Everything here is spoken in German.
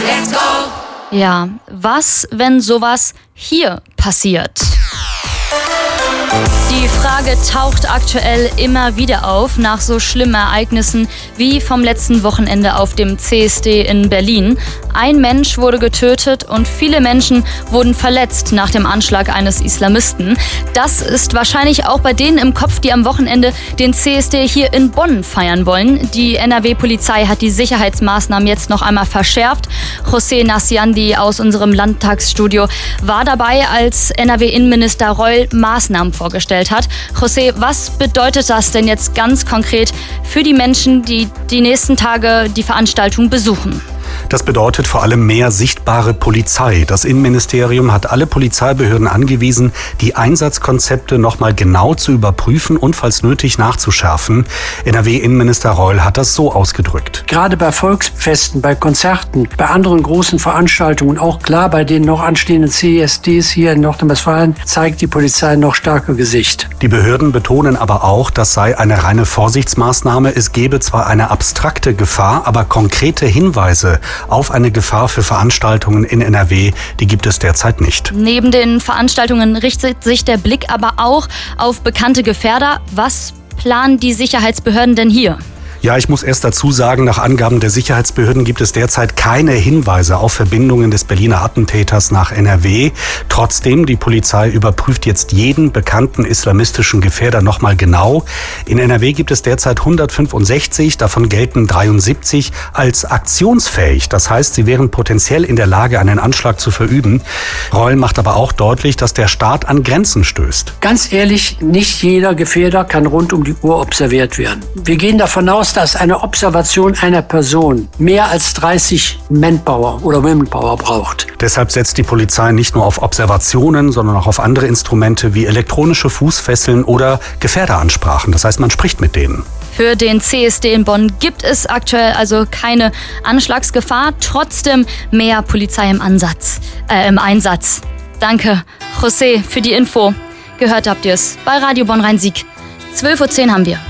Let's go! Ja, was, wenn sowas hier passiert? Die Frage taucht aktuell immer wieder auf nach so schlimmen Ereignissen wie vom letzten Wochenende auf dem CSD in Berlin. Ein Mensch wurde getötet und viele Menschen wurden verletzt nach dem Anschlag eines Islamisten. Das ist wahrscheinlich auch bei denen im Kopf, die am Wochenende den CSD hier in Bonn feiern wollen. Die NRW-Polizei hat die Sicherheitsmaßnahmen jetzt noch einmal verschärft. José Naciandi aus unserem Landtagsstudio war dabei, als NRW-Innenminister Reul Maßnahmen vorgestellt hat. José, was bedeutet das denn jetzt ganz konkret für die Menschen, die die nächsten Tage die Veranstaltung besuchen? Das bedeutet vor allem mehr sichtbare Polizei. Das Innenministerium hat alle Polizeibehörden angewiesen, die Einsatzkonzepte nochmal genau zu überprüfen und falls nötig nachzuschärfen. NRW-Innenminister Reul hat das so ausgedrückt. Gerade bei Volksfesten, bei Konzerten, bei anderen großen Veranstaltungen, auch klar bei den noch anstehenden CSDs hier in Nordrhein-Westfalen, zeigt die Polizei noch stärker Gesicht. Die Behörden betonen aber auch, das sei eine reine Vorsichtsmaßnahme. Es gebe zwar eine abstrakte Gefahr, aber konkrete Hinweise auf eine Gefahr für Veranstaltungen in NRW, die gibt es derzeit nicht. Neben den Veranstaltungen richtet sich der Blick aber auch auf bekannte Gefährder. Was planen die Sicherheitsbehörden denn hier? Ja, ich muss erst dazu sagen, nach Angaben der Sicherheitsbehörden gibt es derzeit keine Hinweise auf Verbindungen des Berliner Attentäters nach NRW. Trotzdem, die Polizei überprüft jetzt jeden bekannten islamistischen Gefährder nochmal genau. In NRW gibt es derzeit 165, davon gelten 73 als aktionsfähig. Das heißt, sie wären potenziell in der Lage, einen Anschlag zu verüben. Reul macht aber auch deutlich, dass der Staat an Grenzen stößt. Ganz ehrlich, nicht jeder Gefährder kann rund um die Uhr observiert werden. Wir gehen davon aus, dass eine Observation einer Person mehr als 30 Manpower oder Womenpower braucht. Deshalb setzt die Polizei nicht nur auf Observationen, sondern auch auf andere Instrumente wie elektronische Fußfesseln oder Gefährderansprachen. Das heißt, man spricht mit denen. Für den CSD in Bonn gibt es aktuell also keine Anschlagsgefahr, trotzdem mehr Polizei im Einsatz. Danke, José, für die Info. Gehört habt ihr es bei Radio Bonn Rhein-Sieg. 12:10 Uhr haben wir.